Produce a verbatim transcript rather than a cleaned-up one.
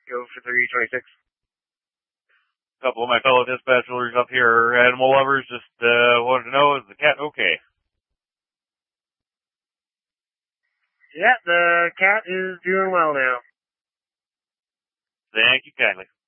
go for three twenty-six. A couple of my fellow dispatchers up here are animal lovers. Just uh, wanted to know, is the cat okay? Yeah, the cat is doing well now. Thank you kindly.